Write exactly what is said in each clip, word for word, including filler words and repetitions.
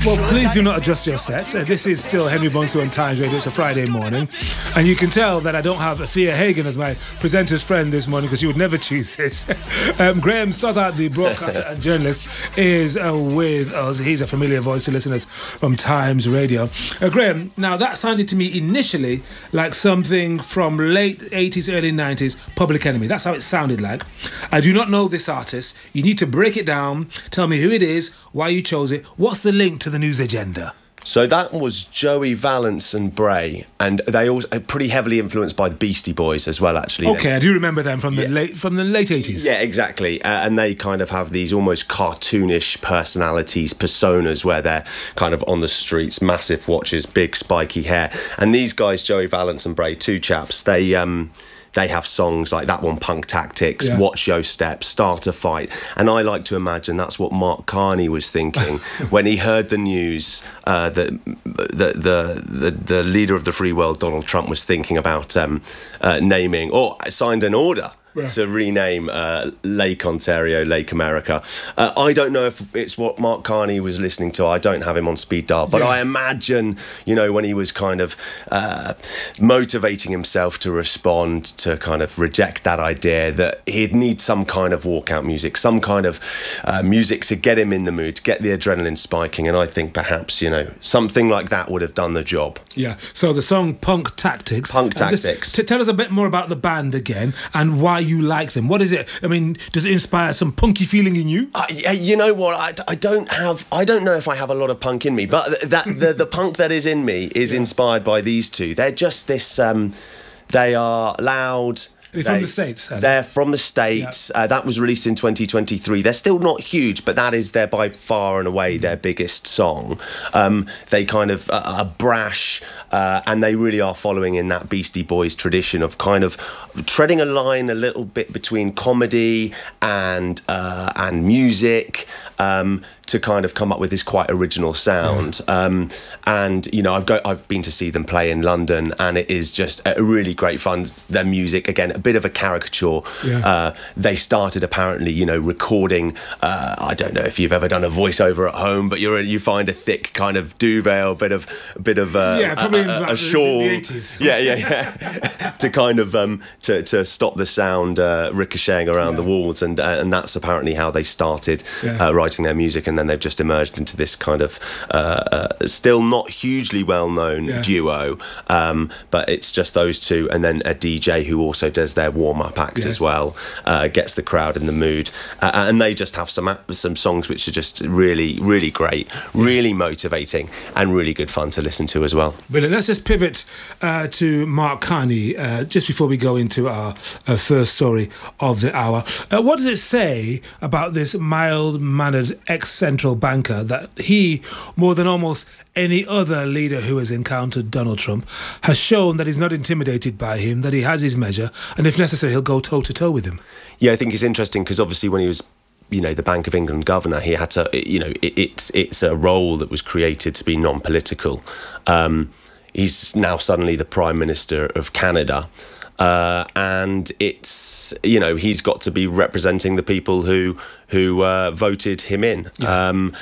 Well, please do not adjust your sets. Uh, this is still Henry Bonsu on Times Radio. It's a Friday morning. And you can tell that I don't have Thea Hagen as my presenter's friend this morning because she would never choose this. um, Graham Stothart, the broadcaster and journalist, is uh, with us. He's a familiar voice to listeners from Times Radio. Uh, Graham, now that sounded to me initially like something from late eighties, early nineties, Public Enemy. That's how it sounded like. I do not know this artist. You need to break it down. Tell me who it is, why you chose it. What's the link to the news agenda? So that was Joey Valance and Bray, and they also are pretty heavily influenced by the Beastie Boys as well, actually. Okay, they, I do remember them from the yeah. late from the late eighties. Yeah, exactly. Uh, and they kind of have these almost cartoonish personalities, personas, where they're kind of on the streets, massive watches, big spiky hair. And these guys, Joey Valance and Bray, two chaps, they um they have songs like that one, Punk Tactics, yeah. Watch Your Step, Start a Fight. And I like to imagine that's what Mark Carney was thinking when he heard the news uh, that the, the, the, the leader of the free world, Donald Trump, was thinking about um, uh, naming, or signed an order Yeah. to rename uh, Lake Ontario, Lake America. Uh, I don't know if it's what Mark Carney was listening to. I don't have him on speed dial, but yeah. I imagine, you know, when he was kind of uh, motivating himself to respond, to kind of reject that idea, that he'd need some kind of walkout music, some kind of uh, music to get him in the mood, to get the adrenaline spiking. And I think perhaps, you know, something like that would have done the job. Yeah. So the song Punk Tactics. Punk Tactics. Just t- tell us a bit more about the band again and why you like them. What is it? I mean, does it inspire some punky feeling in you? Uh, you know what? I, I don't have. I don't know if I have a lot of punk in me, but that the the punk that is in me is yeah. inspired by these two. They're just this. Um, they are loud. They're they, from the States. They're from the States. Yeah. Uh, that was released in twenty twenty-three. They're still not huge, but that is their by far and away their biggest song. Um, they kind of uh, are brash, uh, and they really are following in that Beastie Boys tradition of kind of treading a line a little bit between comedy and uh, and music. Um, to kind of come up with this quite original sound. Yeah. Um, and, you know, I've got, I've been to see them play in London, and it is just a really great fun. Their music, again, a bit of a caricature. Yeah. Uh, they started apparently, you know, recording, uh, I don't know if you've ever done a voiceover at home, but you're you find a thick kind of duvet or a bit of, a bit of uh, yeah, probably a, a, a the, shawl. The eighties. Yeah, yeah, yeah. to kind of, um, to, to stop the sound uh, ricocheting around yeah. the walls. And, uh, and that's apparently how they started yeah. uh, writing their music. And then they've just emerged into this kind of uh, uh, still not hugely well-known yeah. duo, um, but it's just those two, and then a D J who also does their warm-up act yeah. as well, uh, gets the crowd in the mood, uh, and they just have some some songs which are just really, really great, yeah. really motivating, and really good fun to listen to as well. Brilliant. Let's just pivot uh, to Mark Carney uh, just before we go into our uh, first story of the hour. Uh, what does it say about this mild-mannered ex central banker that he, more than almost any other leader who has encountered Donald Trump, has shown that he's not intimidated by him, that he has his measure, and if necessary, he'll go toe-to-toe with him? Yeah, I think it's interesting because obviously when he was, you know, the Bank of England governor, he had to, you know, it, it's it's a role that was created to be non-political. Um, he's now suddenly the Prime Minister of Canada. Uh, and it's, you know, he's got to be representing the people who who uh, voted him in. Yeah. Um,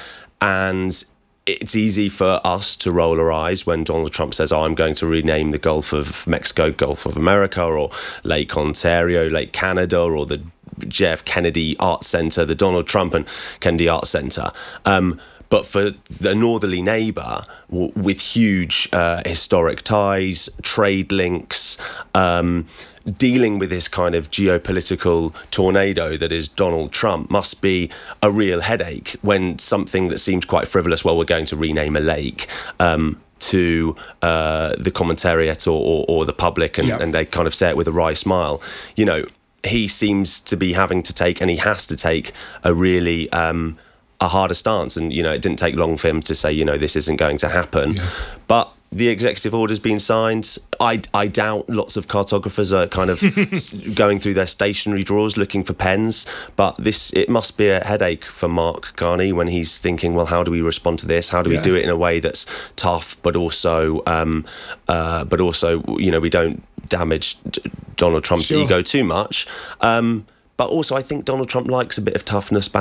and it's easy for us to roll our eyes when Donald Trump says, oh, I'm going to rename the Gulf of Mexico, Gulf of America, or Lake Ontario, Lake Canada, or the J F Kennedy Arts Centre, the Donald Trump and Kennedy Arts Centre. Um, But for the northerly neighbour, w- with huge uh, historic ties, trade links, um, dealing with this kind of geopolitical tornado that is Donald Trump must be a real headache when something that seems quite frivolous, well, we're going to rename a lake, um, to uh, the commentariat or, or, or the public, and, yeah. and they kind of say it with a wry smile. You know, he seems to be having to take, and he has to take, a really... Um, a harder stance, and you know it didn't take long for him to say, you know, this isn't going to happen. Yeah. But the executive order's been signed. I, I doubt lots of cartographers are kind of going through their stationery drawers looking for pens, but this it must be a headache for Mark Carney when he's thinking, well, how do we respond to this? How do we yeah. do it in a way that's tough, but also um, uh, but also you know we don't damage Donald Trump's sure. ego too much. Um, but also I think Donald Trump likes a bit of toughness back.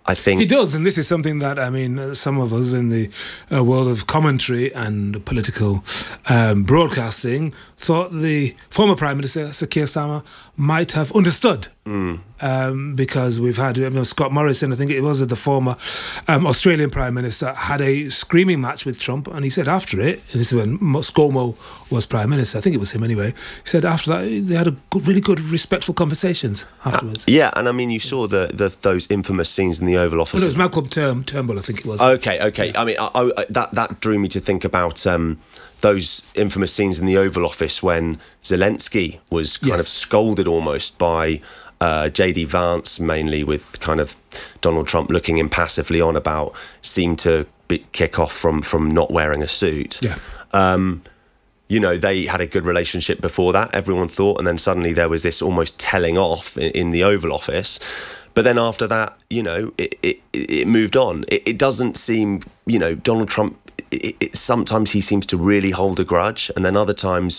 I think he does, and this is something that, I mean, some of us in the uh, world of commentary and political um, broadcasting thought the former Prime Minister, Sir Keir Starmer, might have understood. Mm. Um, because we've had, you know, Scott Morrison, I think it was, the former um, Australian Prime Minister, had a screaming match with Trump, and he said after it, and this is when ScoMo was Prime Minister, I think it was him anyway, he said after that they had a good, really good, respectful conversations afterwards. Uh, yeah, and I mean, you saw the, the those infamous scenes in the Oval Office. Well, it was Malcolm Turm, Turnbull, I think it was. Okay, okay. Yeah. I mean, I, I, that, that drew me to think about... Um, those infamous scenes in the Oval Office when Zelensky was kind yes. of scolded almost by uh, J D Vance, mainly, with kind of Donald Trump looking impassively on about, seemed to be, kick off from, from not wearing a suit. Yeah. Um, you know, they had a good relationship before that, everyone thought, and then suddenly there was this almost telling off in, in the Oval Office. But then after that, you know, it, it, it moved on. It, it doesn't seem, you know, Donald Trump, it, it, sometimes he seems to really hold a grudge, and then other times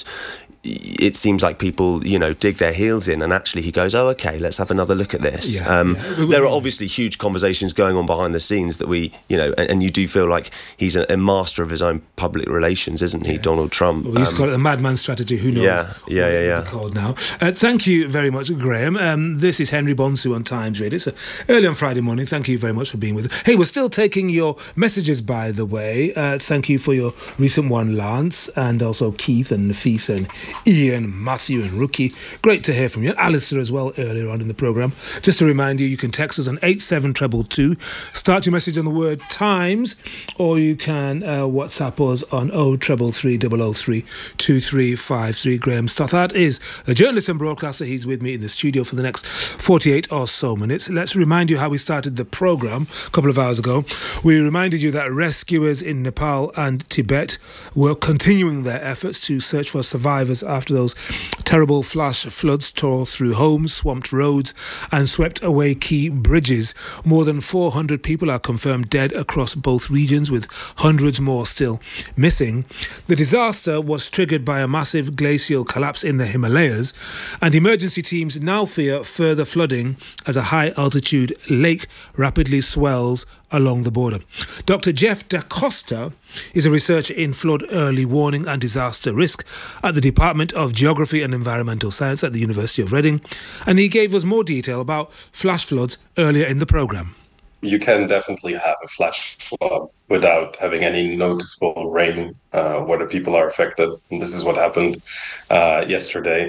it seems like people, you know, dig their heels in, and actually he goes, oh, okay, let's have another look at this. Yeah, um, yeah. There are obviously huge conversations going on behind the scenes that we, you know, and, and you do feel like he's a, a master of his own public relations, isn't he, yeah. Donald Trump? Well, we used um, to call it the madman strategy. Who knows? Yeah, yeah, yeah, yeah. Called now. Uh, thank you very much, Graham. Um, this is Henry Bonsu on Times Radio. It's uh, early on Friday morning. Thank you very much for being with us. Hey, we're still taking your messages, by the way. Uh, thank you for your recent one, Lance, and also Keith and Nafisa and Ian, Matthew and Rookie. Great to hear from you. Alistair as well earlier on in the programme. Just to remind you, you can text us on eight seven two two two. Start your message on the word Times, or you can uh, WhatsApp us on oh three three three oh oh three two three five three. Graham Stothart is a journalist and broadcaster. He's with me in the studio for the next forty-eight or so minutes. Let's remind you how we started the programme a couple of hours ago. We reminded you that rescuers in Nepal and Tibet were continuing their efforts to search for survivors after those terrible flash floods tore through homes, swamped roads and swept away key bridges. More than four hundred people are confirmed dead across both regions, with hundreds more still missing. The disaster was triggered by a massive glacial collapse in the Himalayas, and emergency teams now fear further flooding as a high-altitude lake rapidly swells along the border. Doctor Jeff Da Costa is a researcher in flood early warning and disaster risk at the Department of Geography and Environmental Science at the University of Reading, and he gave us more detail about flash floods earlier in the programme. You can definitely have a flash flood without having any noticeable rain uh, where the people are affected. And this is what happened uh, yesterday.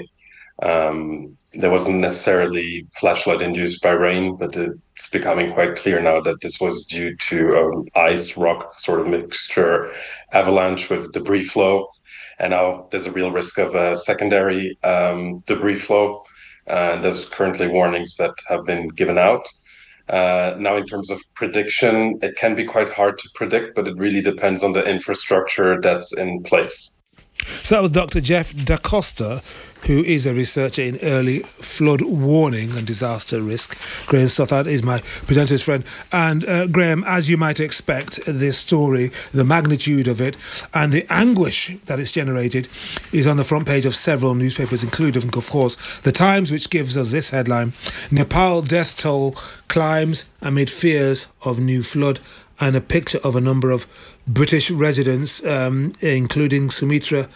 Um, there wasn't necessarily flash flood induced by rain, but it's becoming quite clear now that this was due to um, ice rock sort of mixture avalanche with debris flow. And now there's a real risk of a secondary um, debris flow. Uh, and there's currently warnings that have been given out. Uh, now, in terms of prediction, it can be quite hard to predict, but it really depends on the infrastructure that's in place. So that was Doctor Jeff Da Costa, who is a researcher in early flood warning and disaster risk. Graham Stothart is my presenter's friend. And uh, Graham, as you might expect, this story, the magnitude of it and the anguish that it's generated is on the front page of several newspapers, including, of course, The Times, which gives us this headline: Nepal death toll climbs amid fears of new flood, and a picture of a number of British residents, um, including Sumitra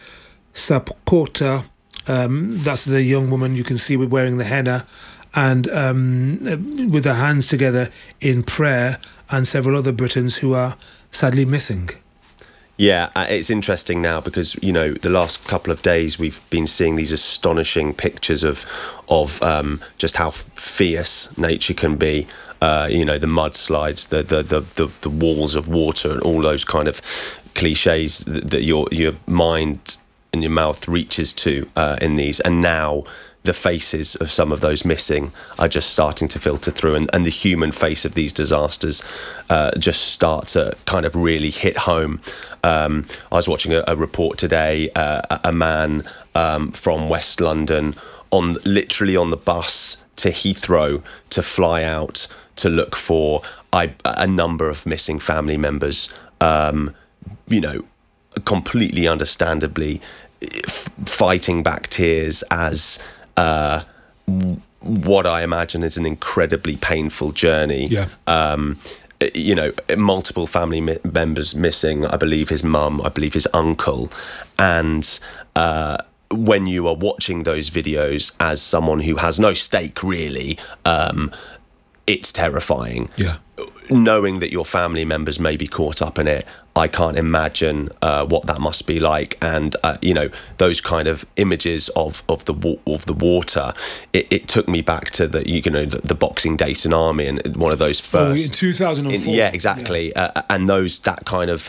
Sapkota. Um, that's the young woman you can see wearing the henna, and um, with their hands together in prayer, and several other Britons who are sadly missing. Yeah, it's interesting now because, you know, the last couple of days we've been seeing these astonishing pictures of of um, just how fierce nature can be. Uh, you know, the mudslides, the, the the the the walls of water, and all those kind of cliches that, that your your mind and your mouth reaches to uh, in these. And now the faces of some of those missing are just starting to filter through, and, and the human face of these disasters uh, just start to kind of really hit home. Um, I was watching a, a report today, uh, a, a man um, from West London on literally on the bus to Heathrow to fly out to look for I, a number of missing family members, um, you know, completely understandably f- fighting back tears as uh, what I imagine is an incredibly painful journey. Yeah. Um, you know, multiple family mi- members missing. I believe his mum, I believe his uncle, and uh, when you are watching those videos as someone who has no stake really, um, it's terrifying. Yeah. Knowing that your family members may be caught up in it, I can't imagine uh, what that must be like. And uh, you know, those kind of images of of the wa- of the water, it, it took me back to the you know the, the Boxing Day tsunami and one of those first. Oh, in two thousand four. In, yeah, exactly. Yeah. Uh, and those that kind of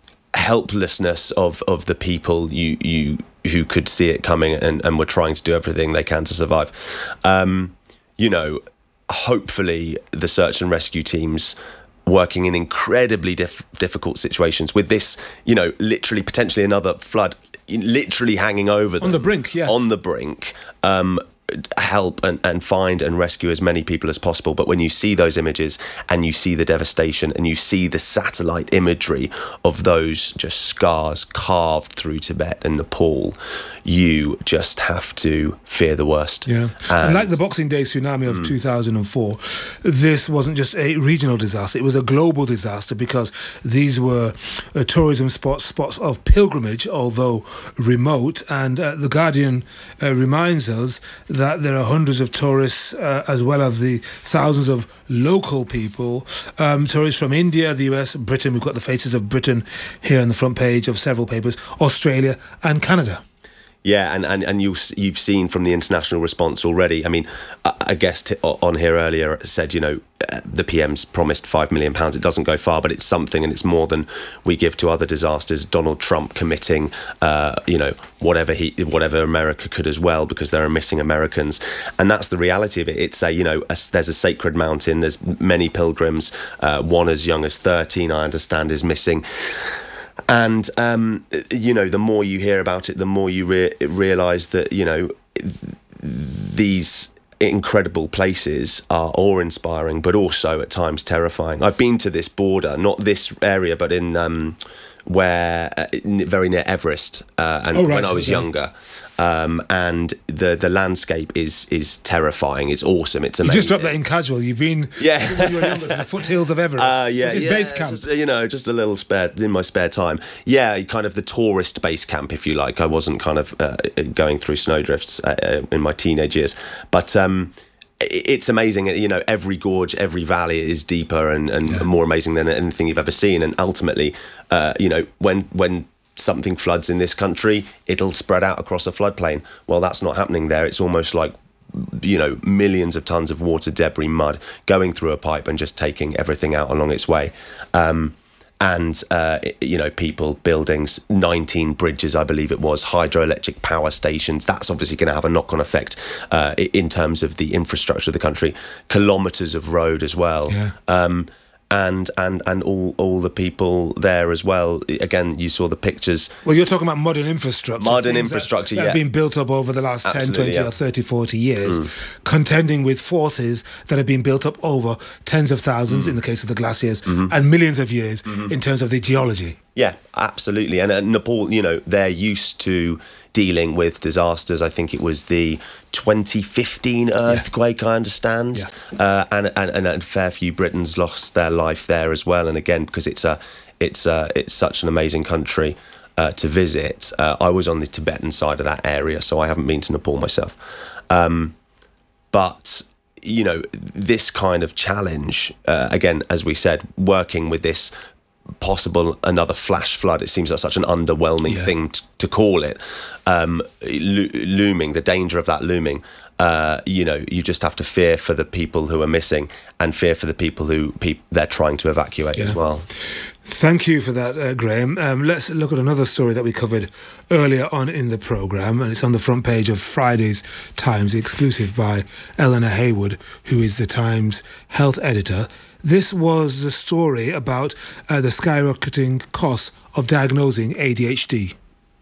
helplessness of of the people you you who could see it coming and and were trying to do everything they can to survive. Um, you know. Hopefully the search and rescue teams working in incredibly diff- difficult situations with this, you know, literally potentially another flood literally hanging over them. On the brink, yes. On the brink. Um, help and, and find and rescue as many people as possible. But when you see those images and you see the devastation and you see the satellite imagery of those just scars carved through Tibet and Nepal, you just have to fear the worst. Yeah. And, and like the Boxing Day tsunami of mm. two thousand four, this wasn't just a regional disaster, it was a global disaster because these were uh, tourism spots, spots of pilgrimage, although remote. And uh, The Guardian uh, reminds us that there are hundreds of tourists uh, as well as the thousands of local people, um, tourists from India, the U S, Britain. We've got the faces of Britain here on the front page of several papers, Australia and Canada. Yeah, and, and, and you, you've seen from the international response already. I mean, a guest on here earlier said, you know, the P M's promised five million pounds. It doesn't go far, but it's something, and it's more than we give to other disasters. Donald Trump committing, uh, you know, whatever he, whatever America could as well, because there are missing Americans. And that's the reality of it. It's a, you know, a, there's a sacred mountain. There's many pilgrims. Uh, one as young as thirteen, I understand, is missing. And, um, you know, the more you hear about it, the more you re- realise that, you know, these incredible places are awe-inspiring, but also at times terrifying. I've been to this border, not this area, but in um, where uh, very near Everest, uh, and oh, right, when I was okay. younger. Um, and the the landscape is is terrifying. It's awesome. It's amazing. You just dropped that in casual. You've been yeah. when you were younger to the foothills of Everest. Uh, yeah, which is yeah, base camp. Just, you know, just a little spare in my spare time. Yeah, kind of the tourist base camp, if you like. I wasn't kind of uh, going through snowdrifts uh, in my teenage years, but. Um, It's amazing, you know, every gorge, every valley is deeper and, and yeah. more amazing than anything you've ever seen. And ultimately, uh, you know, when when something floods in this country, it'll spread out across a floodplain. Well, that's not happening there. It's almost like, you know, millions of tons of water, debris, mud going through a pipe and just taking everything out along its way. Um, and, uh, you know, people, buildings, nineteen bridges, I believe it was, hydroelectric power stations. That's obviously going to have a knock-on effect uh, in terms of the infrastructure of the country. Kilometres of road as well. Yeah. Um, and and and all all the people there as well. Again, you saw the pictures. Well, you're talking about modern infrastructure. Modern infrastructure, that, that yeah. have been built up over the last Absolutely, ten, twenty yeah. or thirty, forty years, mm. contending with forces that have been built up over tens of thousands, mm. in the case of the glaciers, mm-hmm. and millions of years mm-hmm. in terms of the geology. Yeah, absolutely. And uh, Nepal, you know, they're used to dealing with disasters. I think it was the twenty fifteen earthquake, yeah. I understand. Yeah. Uh, and, and, and a fair few Britons lost their life there as well. And again, because it's a, it's a, it's such an amazing country uh, to visit. Uh, I was on the Tibetan side of that area, so I haven't been to Nepal myself. Um, but, you know, this kind of challenge, uh, again, as we said, working with this possible another flash flood, it seems like such an underwhelming yeah. thing t- to call it, um, lo- looming, the danger of that looming. Uh, you know, you just have to fear for the people who are missing and fear for the people who pe- they're trying to evacuate yeah. as well. Thank you for that, uh, Graham. Um, let's look at another story that we covered earlier on in the programme, and it's on the front page of Friday's Times, exclusive by Eleanor Haywood, who is the Times health editor. This was the story about uh, the skyrocketing costs of diagnosing A D H D.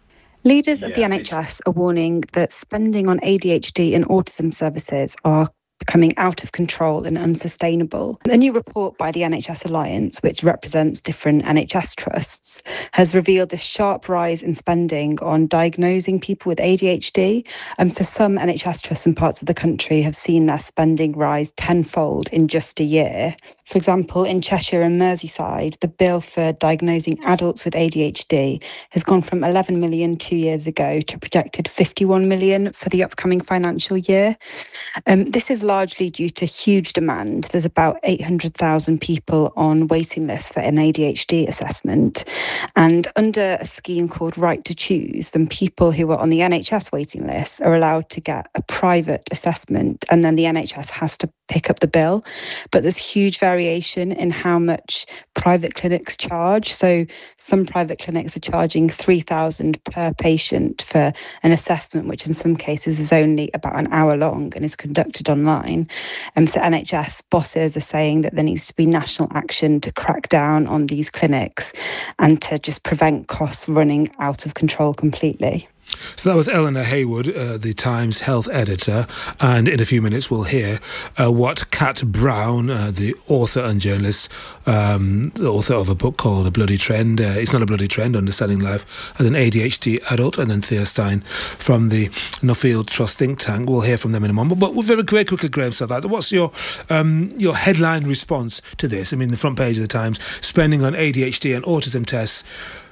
Leaders of yeah, the N H S are warning that spending on A D H D and autism services are becoming out of control and unsustainable. A new report by the N H S Alliance, which represents different N H S trusts, has revealed this sharp rise in spending on diagnosing people with A D H D. Um, so some N H S trusts in parts of the country have seen their spending rise tenfold in just a year. For example, in Cheshire and Merseyside, the bill for diagnosing adults with A D H D has gone from eleven million two years ago to projected fifty-one million for the upcoming financial year. Um, this is largely due to huge demand. There's about eight hundred thousand people on waiting lists for an A D H D assessment. And under a scheme called Right to Choose, then people who are on the N H S waiting list are allowed to get a private assessment, and then the N H S has to pick up the bill. But there's huge variation in how much private clinics charge. So some private clinics are charging three thousand per patient for an assessment, which in some cases is only about an hour long and is conducted online. Um, so N H S bosses are saying that there needs to be national action to crack down on these clinics and to just prevent costs running out of control completely. So that was Eleanor Haywood, uh, the Times health editor, and in a few minutes we'll hear uh, what Kat Brown, uh, the author and journalist, um, the author of a book called A Bloody Trend, uh, It's Not a Bloody Trend, Understanding Life as an A D H D Adult, and then Thea Stein from the Nuffield Trust think tank. We'll hear from them in a moment. But very, very quickly, Graham, so that what's your um, your headline response to this? I mean, the front page of the Times, spending on A D H D and autism tests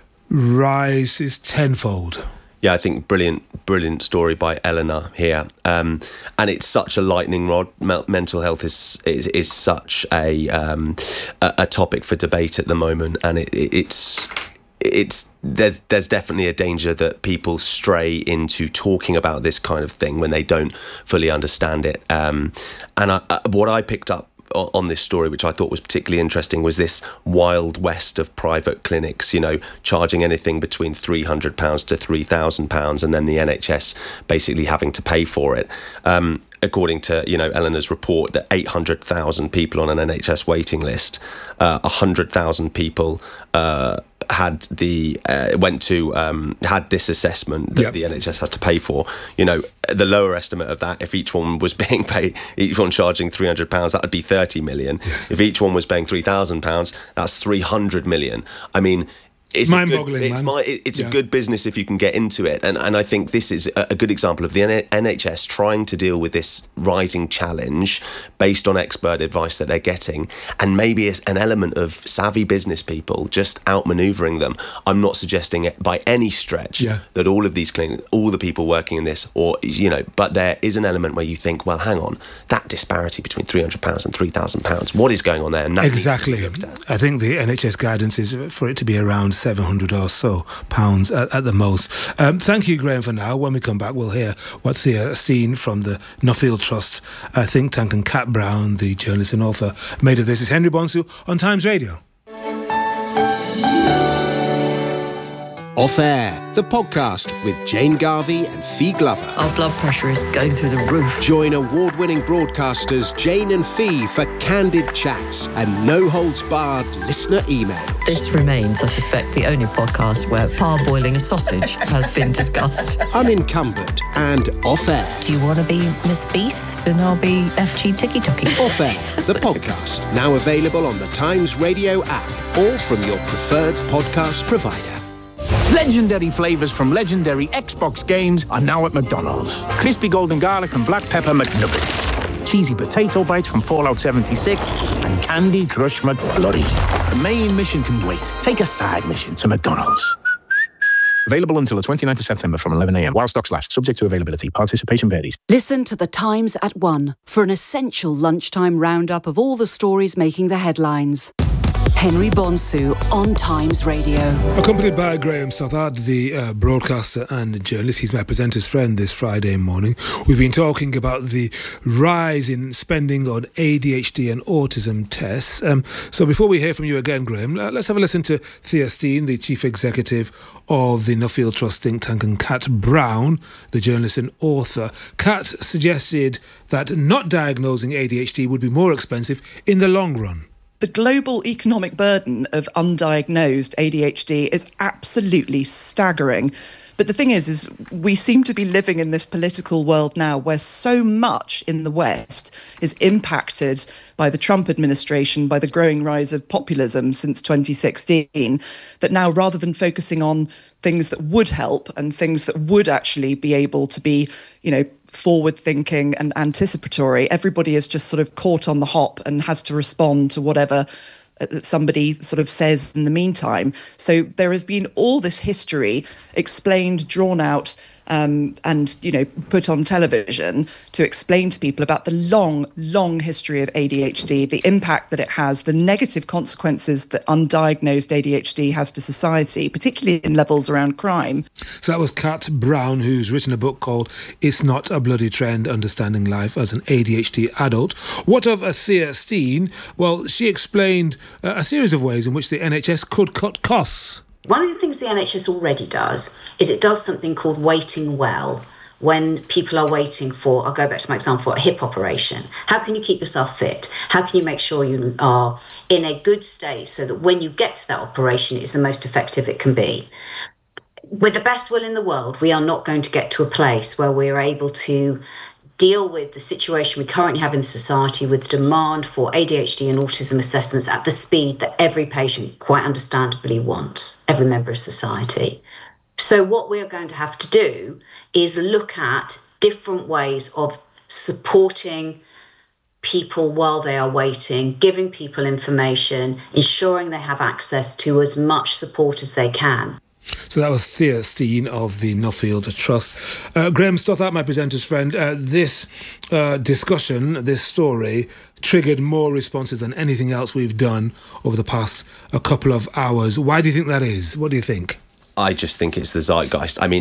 rises tenfold. Yeah, I think brilliant, brilliant story by Eleanor here, um, and it's such a lightning rod. Mental health is is, is such a, um, a a topic for debate at the moment, and it, it's it's there's there's definitely a danger that people stray into talking about this kind of thing when they don't fully understand it. Um, and I, I, what I picked up on this story, which I thought was particularly interesting, was this wild west of private clinics, you know, charging anything between three hundred pounds to three thousand pounds, and then the N H S basically having to pay for it. Um, according to, you know, Eleanor's report, that eight hundred thousand people on an N H S waiting list, uh, one hundred thousand people uh, had the uh, went to um, had this assessment that yep. the N H S has to pay for. You know, the lower estimate of that, if each one was being paid, each one charging three hundred pounds, that would be thirty million. Yeah. If each one was paying three thousand pounds, that's three hundred million. I mean, It's mind-boggling, good, it's, man. My, it's yeah. a good business if you can get into it, and and I think this is a, a good example of the N H S trying to deal with this rising challenge based on expert advice that they're getting, and maybe it's an element of savvy business people just outmanoeuvring them. I'm not suggesting it by any stretch yeah. that all of these clinics, all the people working in this, or you know, but there is an element where you think, well, hang on, that disparity between three hundred pounds and three thousand pounds, what is going on there? And that exactly. I think the N H S guidance is for it to be around seven hundred or so pounds at, at the most. Um, thank you, Graham, for now. When we come back, we'll hear what Thea Stein from the Nuffield Trust uh, think tank and Kat Brown, the journalist and author, made of this. It's Henry Bonsu on Times Radio. Off Air, the podcast with Jane Garvey and Fee Glover. Our blood pressure is going through the roof. Join award-winning broadcasters Jane and Fee for candid chats and no-holds-barred listener emails. This remains, I suspect, the only podcast where parboiling a sausage has been discussed. Unencumbered and Off Air. Do you want to be Miss Beast and I'll be F G Tiki Toki? Off Air, the podcast, now available on the Times Radio app or from your preferred podcast provider. Legendary flavours from legendary Xbox games are now at McDonald's. Crispy golden garlic and black pepper McNuggets. Cheesy potato bites from Fallout seventy-six and Candy Crush McFlurry. The main mission can wait. Take a side mission to McDonald's. Available until the twenty-ninth of September from eleven a.m. while stocks last. Subject to availability. Participation varies. Listen to The Times at one for an essential lunchtime roundup of all the stories making the headlines. Henry Bonsu on Times Radio. Accompanied by Graham Southard, the uh, broadcaster and journalist. He's my presenter's friend this Friday morning. We've been talking about the rise in spending on A D H D and autism tests. Um, so before we hear from you again, Graham, let's have a listen to Thea Stein, the chief executive of the Nuffield Trust think tank, and Kat Brown, the journalist and author. Kat suggested that not diagnosing A D H D would be more expensive in the long run. The global economic burden of undiagnosed A D H D is absolutely staggering. But the thing is, is we seem to be living in this political world now where so much in the West is impacted by the Trump administration, by the growing rise of populism since twenty sixteen, that now rather than focusing on things that would help and things that would actually be able to be, you know, forward-thinking and anticipatory, everybody is just sort of caught on the hop and has to respond to whatever somebody sort of says in the meantime. So there has been all this history explained, drawn out, um, and, you know, put on television to explain to people about the long, long history of A D H D, the impact that it has, the negative consequences that undiagnosed A D H D has to society, particularly in levels around crime. So that was Kat Brown, who's written a book called It's Not a Bloody Trend, Understanding Life as an A D H D Adult. What of Thea Steen? Well, she explained uh, a series of ways in which the N H S could cut costs. One of the things the N H S already does is it does something called waiting well. When people are waiting for, I'll go back to my example, a hip operation. How can you keep yourself fit? How can you make sure you are in a good state so that when you get to that operation, it's the most effective it can be? With the best will in the world, we are not going to get to a place where we are able to deal with the situation we currently have in society with demand for A D H D and autism assessments at the speed that every patient quite understandably wants, every member of society. So what we are going to have to do is look at different ways of supporting people while they are waiting, giving people information, ensuring they have access to as much support as they can. So that was Thea Steen of the Nuffield Trust. Uh, Graham Stothart, my presenter's friend, uh, this uh, discussion, this story, triggered more responses than anything else we've done over the past a couple of hours. Why do you think that is? What do you think? I just think it's the zeitgeist. I mean,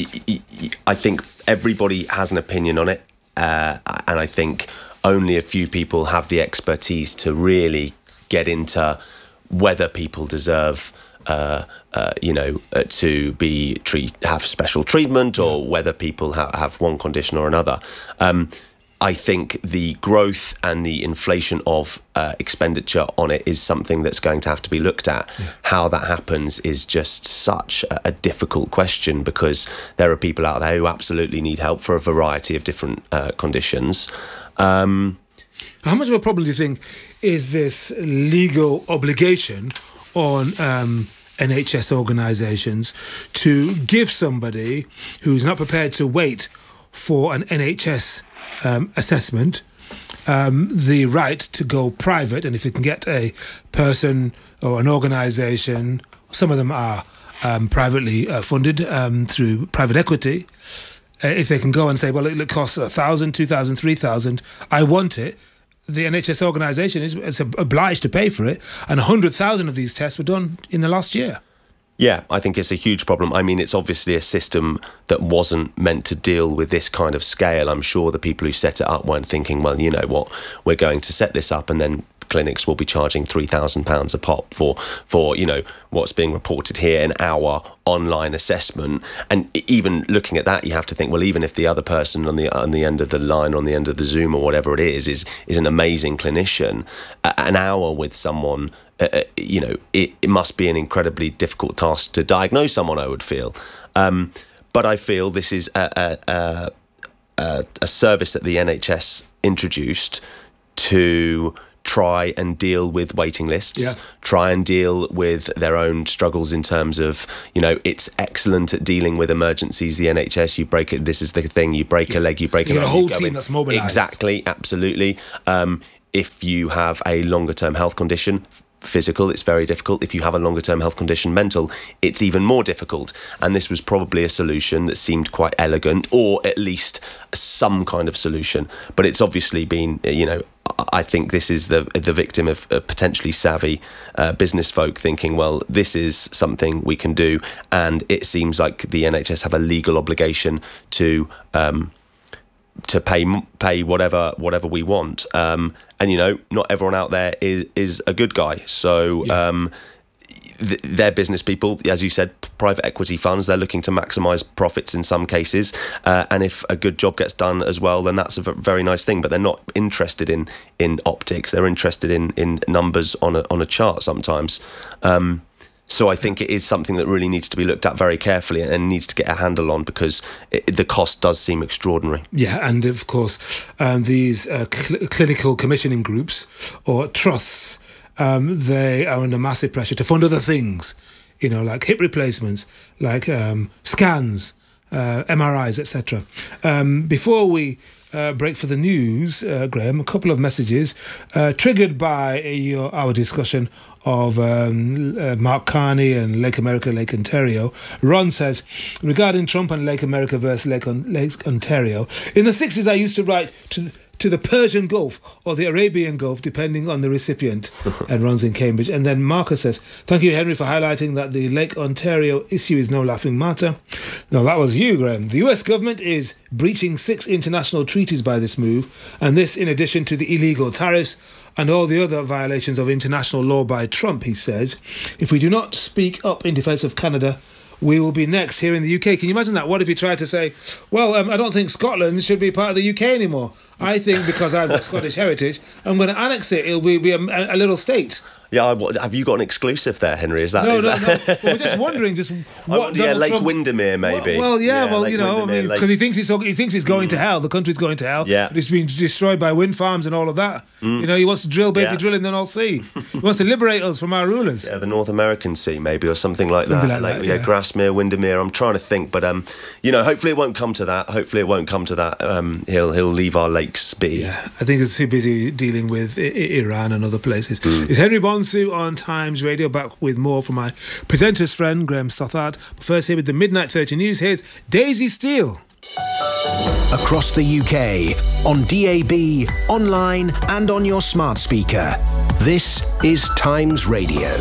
I think everybody has an opinion on it, uh, and I think only a few people have the expertise to really get into whether people deserve Uh, uh, you know, uh, to be treat have special treatment, or whether people ha- have one condition or another. Um, I think the growth and the inflation of uh, expenditure on it is something that's going to have to be looked at. Yeah. How that happens is just such a, a difficult question, because there are people out there who absolutely need help for a variety of different uh, conditions. Um, How much of a problem do you think is this legal obligation on um, N H S organisations to give somebody who's not prepared to wait for an N H S um, assessment um, the right to go private? And if you can get a person or an organisation, some of them are um, privately uh, funded um, through private equity, uh, if they can go and say, well, it costs a thousand, two thousand, three thousand, I want it. The N H S organisation is, is obliged to pay for it, and one hundred thousand of these tests were done in the last year. Yeah, I think it's a huge problem. I mean, it's obviously a system that wasn't meant to deal with this kind of scale. I'm sure the people who set it up weren't thinking, well, you know what, we're going to set this up and then clinics will be charging three thousand pounds a pop for, for, you know, what's being reported here, an hour online assessment. And even looking at that, you have to think, well, even if the other person on the on the end of the line, on the end of the Zoom or whatever it is, is, is an amazing clinician, an hour with someone, uh, you know, it, it must be an incredibly difficult task to diagnose someone, I would feel. Um, but I feel this is a, a, a, a, a service that the N H S introduced to try and deal with waiting lists, yeah. try and deal with their own struggles in terms of, you know, it's excellent at dealing with emergencies, the N H S. You break it, this is the thing, you break a leg, you break you a leg. You got a whole you team in. that's mobilised. Exactly, absolutely. Um, if you have a longer term health condition, physical, it's very difficult. If you have a longer term health condition, mental, it's even more difficult. And this was probably a solution that seemed quite elegant, or at least some kind of solution. But it's obviously been, you know, I think this is the the victim of uh, potentially savvy uh, business folk thinking, well, this is something we can do, and it seems like the N H S have a legal obligation to um, to pay pay whatever whatever we want. Um, and you know, not everyone out there is is a good guy. So yeah. um, th- they're business people, as you said, private equity funds. They're looking to maximise profits in some cases, uh, and if a good job gets done as well, then that's a v- very nice thing. But they're not interested in in optics. They're interested in in numbers on a on a chart sometimes. Um, So I think it is something that really needs to be looked at very carefully and needs to get a handle on, because it, the cost does seem extraordinary. Yeah, and of course, um, these uh, cl- clinical commissioning groups or trusts, um, they are under massive pressure to fund other things, you know, like hip replacements, like um, scans, uh, M R Is, et cetera. Um, before we uh, break for the news, uh, Graham, a couple of messages uh, triggered by your, our discussion of um, uh, Mark Carney and Lake America, Lake Ontario. Ron says, regarding Trump and Lake America versus Lake, on- Lake Ontario, in the sixties I used to write to to the Persian Gulf or the Arabian Gulf, depending on the recipient. And Ron's in Cambridge. And then Marcus says, thank you, Henry, for highlighting that the Lake Ontario issue is no laughing matter. No, that was you, Graham. The U S government is breaching six international treaties by this move, and this in addition to the illegal tariffs and all the other violations of international law by Trump, he says. If we do not speak up in defence of Canada, we will be next here in the U K. Can you imagine that? What if you tried to say, well, um, I don't think Scotland should be part of the U K anymore. I think because I've got Scottish heritage, I'm going to annex it. It'll be, be a, a little state. Yeah, have you got an exclusive there, Henry? Is that no, is no, that... no? But we're just wondering, just what? Oh, yeah, Lake Trump... Windermere, maybe. Well, well yeah, yeah, well, Lake you know, Windermere, I mean, because Lake... he thinks he's he thinks he's going mm. to hell. The country's going to hell. Yeah, it's been destroyed by wind farms and all of that. Mm. You know, he wants to drill, baby, yeah. drill in the North Sea. He wants to liberate us from our rulers. Yeah, the North American Sea, maybe, or something like something that. Like like that, yeah, yeah, Grasmere, Windermere. I'm trying to think, but um, you know, hopefully it won't come to that. Hopefully it won't come to that. Um, he'll he'll leave our lakes be. Yeah, I think he's too busy dealing with I- I- Iran and other places. Mm. It's Henry Bonsu on Times Radio, back with more from my presenter's friend Graham Stothard. But first, here with the Midnight thirty News, here's Daisy Steele. Across the U K, on D A B, online and on your smart speaker. This is Times Radio.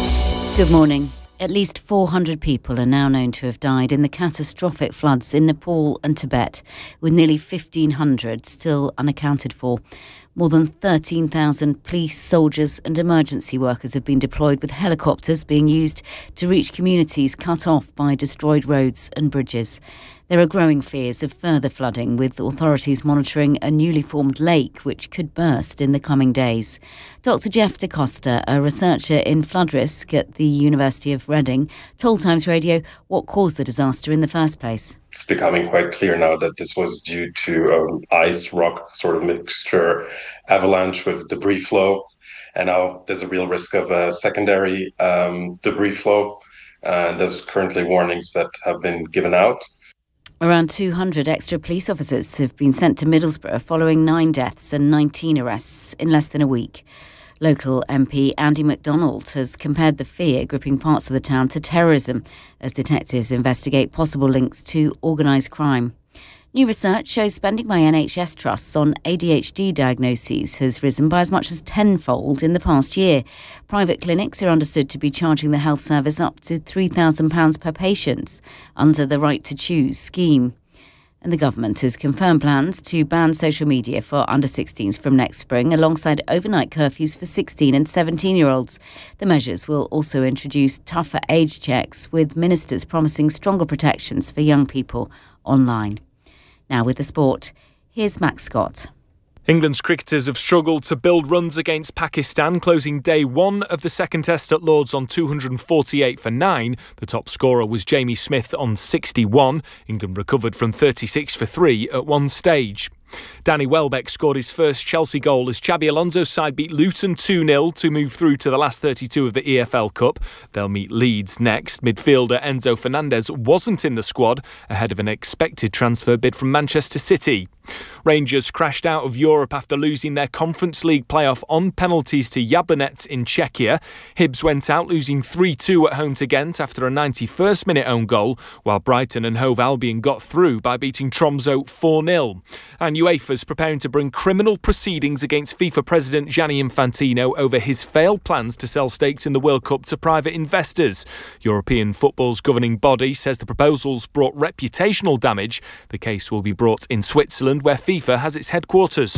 Good morning. At least four hundred people are now known to have died in the catastrophic floods in Nepal and Tibet, with nearly fifteen hundred still unaccounted for. More than thirteen thousand police, soldiers and emergency workers have been deployed, with helicopters being used to reach communities cut off by destroyed roads and bridges. There are growing fears of further flooding, with authorities monitoring a newly formed lake which could burst in the coming days. Doctor Jeff DaCosta, a researcher in flood risk at the University of Reading, told Times Radio what caused the disaster in the first place. It's becoming quite clear now that this was due to um, ice rock sort of mixture, avalanche with debris flow. And now there's a real risk of a secondary um, debris flow. Uh, there's currently warnings that have been given out. Around two hundred extra police officers have been sent to Middlesbrough following nine deaths and nineteen arrests in less than a week. Local M P Andy MacDonald has compared the fear gripping parts of the town to terrorism as detectives investigate possible links to organised crime. New research shows spending by N H S trusts on A D H D diagnoses has risen by as much as tenfold in the past year. Private clinics are understood to be charging the health service up to three thousand pounds per patient under the Right to Choose scheme. And the government has confirmed plans to ban social media for under sixteens from next spring, alongside overnight curfews for sixteen and seventeen-year-olds. The measures will also introduce tougher age checks, with ministers promising stronger protections for young people online. Now with the sport, here's Max Scott. England's cricketers have struggled to build runs against Pakistan, closing day one of the second test at Lords on two hundred forty-eight for nine. The top scorer was Jamie Smith on sixty-one. England recovered from thirty-six for three at one stage. Danny Welbeck scored his first Chelsea goal as Xabi Alonso's side beat Luton two nil to move through to the last thirty-two of the E F L Cup. They'll meet Leeds next. Midfielder Enzo Fernandez wasn't in the squad ahead of an expected transfer bid from Manchester City. Rangers crashed out of Europe after losing their Conference League playoff on penalties to Jablonec in Czechia. Hibs went out losing three two at home to Ghent after a ninety-first minute own goal, while Brighton and Hove Albion got through by beating Tromsø four nil. And UEFA's preparing to bring criminal proceedings against FIFA President Gianni Infantino over his failed plans to sell stakes in the World Cup to private investors. European football's governing body says the proposals brought reputational damage. The case will be brought in Switzerland, where FIFA has its headquarters.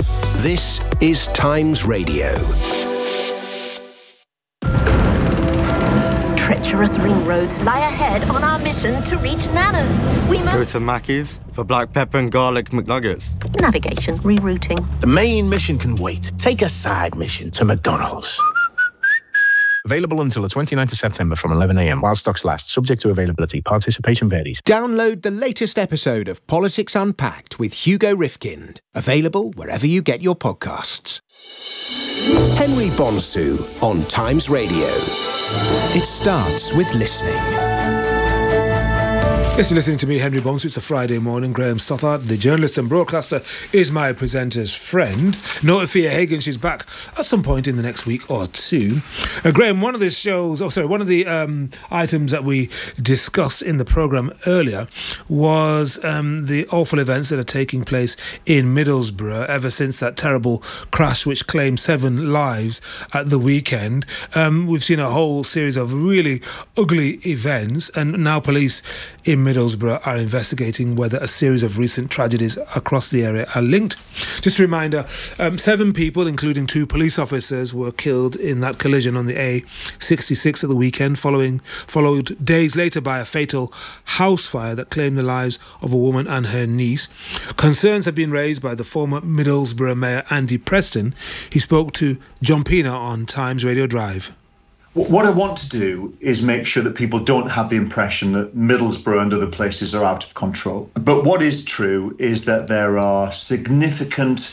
This is Times Radio. Treacherous ring roads lie ahead on our mission to reach Nana's. We Go must... to Mackey's for black pepper and garlic McNuggets. Navigation, rerouting. The main mission can wait. Take a side mission to McDonald's. Available until the twenty-ninth of September from eleven a m while stocks last, subject to availability. Participation varies. Download the latest episode of Politics Unpacked with Hugo Rifkind. Available wherever you get your podcasts. Henry Bonsu on Times Radio. It starts with listening. Yes, you're listening to me, Henry Bonsu. It's a Friday morning. Graham Stothart, the journalist and broadcaster, is my presenter's friend. No Afia Hagen, she's back at some point in the next week or two. Uh, Graham, one of the shows, oh sorry, one of the um, items that we discussed in the programme earlier was um, the awful events that are taking place in Middlesbrough ever since that terrible crash which claimed seven lives at the weekend. Um, we've seen a whole series of really ugly events, and now police in Middlesbrough are investigating whether a series of recent tragedies across the area are linked. Just a reminder, um, seven people, including two police officers, were killed in that collision on the A sixty-six at the weekend, following followed days later by a fatal house fire that claimed the lives of a woman and her niece. Concerns have been raised by the former Middlesbrough Mayor Andy Preston. He spoke to John Pina on Times Radio Drive. What I want to do is make sure that people don't have the impression that Middlesbrough and other places are out of control. But what is true is that there are significant,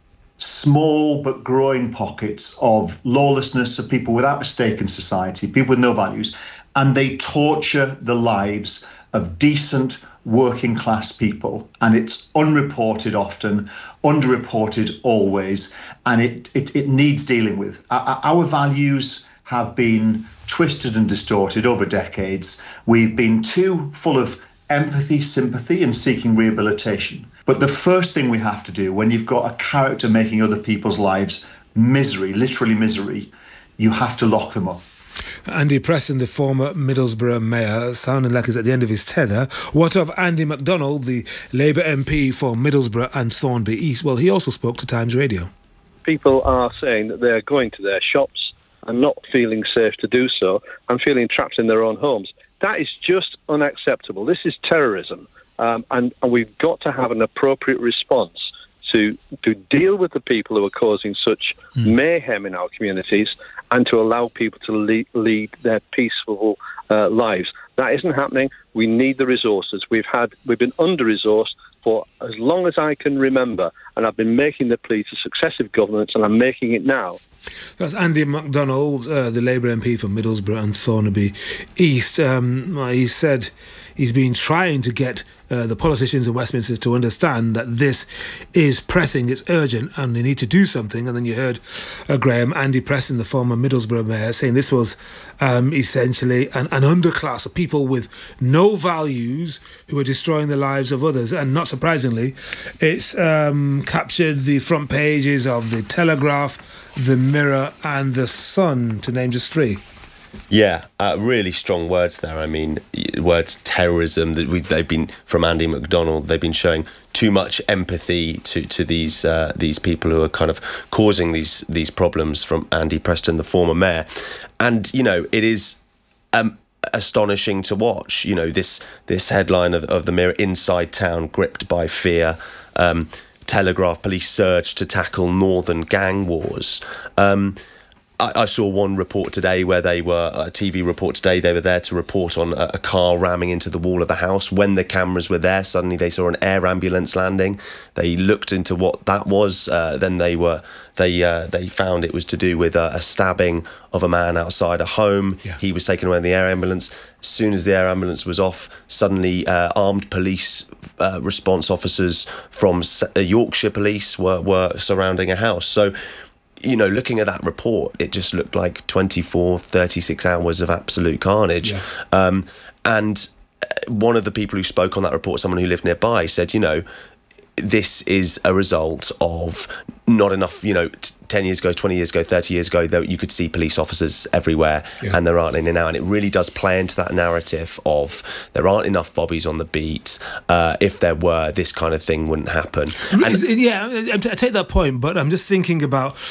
small but growing pockets of lawlessness, of people without a stake in society, people with no values, and they torture the lives of decent, working class people. And it's unreported often, underreported always, and it, it, it needs dealing with. Our, our values have been twisted and distorted over decades. We've been too full of empathy, sympathy, and seeking rehabilitation. But the first thing we have to do when you've got a character making other people's lives misery, literally misery, you have to lock them up. Andy Preston, the former Middlesbrough mayor, sounding like he's at the end of his tether. What of Andy MacDonald, the Labour M P for Middlesbrough and Thornby East? Well, he also spoke to Times Radio. People are saying that they're going to their shops and not feeling safe to do so and feeling trapped in their own homes. That is just unacceptable. This is terrorism, um, and, and we've got to have an appropriate response to to deal with the people who are causing such mm. mayhem in our communities and to allow people to lead, lead their peaceful uh, lives. That isn't happening. We need the resources. We've had we've been under-resourced for as long as I can remember, and I've been making the plea to successive governments, and I'm making it now. That's Andy MacDonald, uh, the Labour M P for Middlesbrough and Thornaby East. Um, he said he's been trying to get uh, the politicians in Westminster to understand that this is pressing, it's urgent, and they need to do something. And then you heard uh, Graham, Andy Preston, the former Middlesbrough mayor, saying this was um, essentially an, an underclass of people with no values who are destroying the lives of others. And not surprisingly, it's um, captured the front pages of the Telegraph, the Mirror and the Sun, to name just three. Yeah, uh, really strong words there. I mean, words terrorism. That we they've been from Andy MacDonald. They've been showing too much empathy to to these uh, these people who are kind of causing these these problems. From Andy Preston, the former mayor, and you know it is um, astonishing to watch. You know this this headline of, of the Mirror: inside town gripped by fear. Um, Telegraph police surge to tackle northern gang wars. Um, I, I saw one report today where they were, a T V report today, they were there to report on a, a car ramming into the wall of the house. When the cameras were there, suddenly they saw an air ambulance landing. They looked into what that was. Uh, then they were they uh, they found it was to do with a, a stabbing of a man outside a home. Yeah. He was taken away in the air ambulance. As soon as the air ambulance was off, suddenly uh, armed police uh, response officers from uh, Yorkshire Police were, were surrounding a house. So, you know, looking at that report, it just looked like twenty-four, thirty-six hours of absolute carnage. Yeah. Um, and one of the people who spoke on that report, someone who lived nearby, said, you know, this is a result of not enough, you know, t- ten years ago, twenty years ago, thirty years ago, that you could see police officers everywhere, yeah. and there aren't any now. And it really does play into that narrative of there aren't enough bobbies on the beat. Uh, if there were, this kind of thing wouldn't happen. And yeah, I take that point, but I'm just thinking about